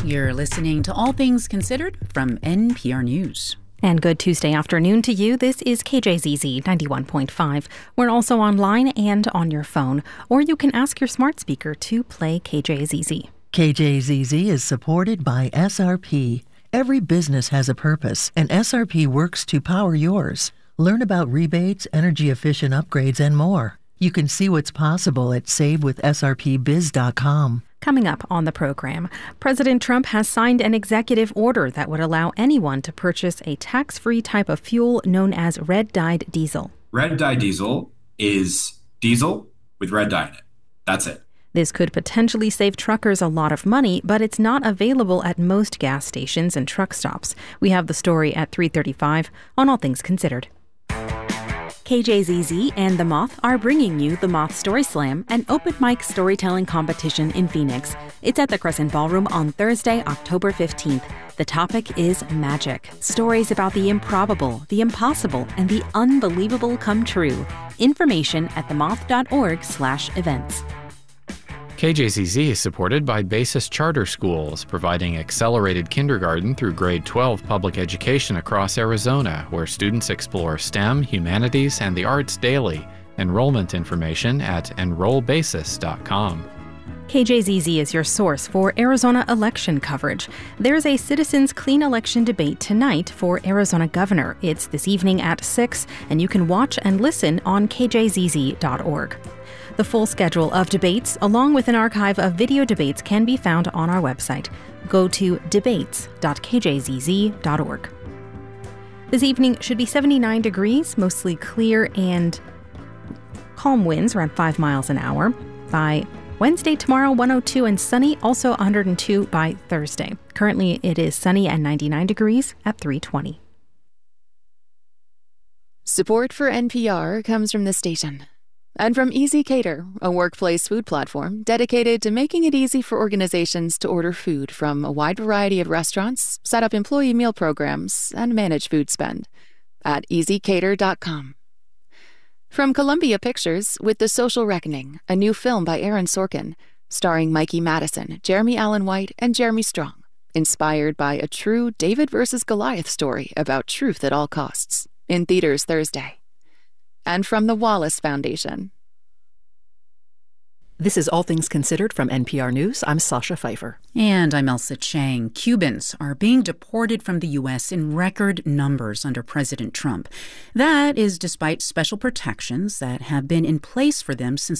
You're listening to All Things Considered from NPR News. And good Tuesday afternoon to you. This is KJZZ 91.5. We're also online and on your phone, or you can ask your smart speaker to play KJZZ. KJZZ is supported by SRP. Every business has a purpose, and SRP works to power yours. Learn about rebates, energy-efficient upgrades, and more. You can see what's possible at savewithsrpbiz.com. Coming up on the program, President Trump has signed an executive order that would allow anyone to purchase a tax-free type of fuel known as red-dyed diesel. Red-dyed diesel is diesel with red dye in it. That's it. This could potentially save truckers a lot of money, but it's not available at most gas stations and truck stops. We have the story at 3:35 on All Things Considered. KJZZ and The Moth are bringing you The Moth Story Slam, an open mic storytelling competition in Phoenix. It's at the Crescent Ballroom on Thursday, October 15th. The topic is magic. Stories about the improbable, the impossible, and the unbelievable come true. Information at themoth.org/events. KJZZ is supported by Basis Charter Schools, providing accelerated kindergarten through grade 12 public education across Arizona, where students explore STEM, humanities, and the arts daily. Enrollment information at enrollbasis.com. KJZZ is your source for Arizona election coverage. There's a Citizens Clean Election debate tonight for Arizona governor. It's this evening at 6, and you can watch and listen on kjzz.org. The full schedule of debates, along with an archive of video debates, can be found on our website. Go to debates.kjzz.org. This evening should be 79 degrees, mostly clear and calm winds around 5 miles an hour. By Wednesday, tomorrow, 102 and sunny, also 102 by Thursday. Currently, it is sunny and 99 degrees at 3:20. Support for NPR comes from the station. And from Easy Cater, a workplace food platform dedicated to making it easy for organizations to order food from a wide variety of restaurants, set up employee meal programs, and manage food spend at easycater.com. From Columbia Pictures with The Social Reckoning, a new film by Aaron Sorkin, starring Mikey Madison, Jeremy Allen White, and Jeremy Strong, inspired by a true David versus Goliath story about truth at all costs, in theaters Thursday. And from the Wallace Foundation. This is All Things Considered from NPR News. I'm Sasha Pfeiffer. And I'm Elsa Chang. Cubans are being deported from the U.S. in record numbers under President Trump. That is despite special protections that have been in place for them since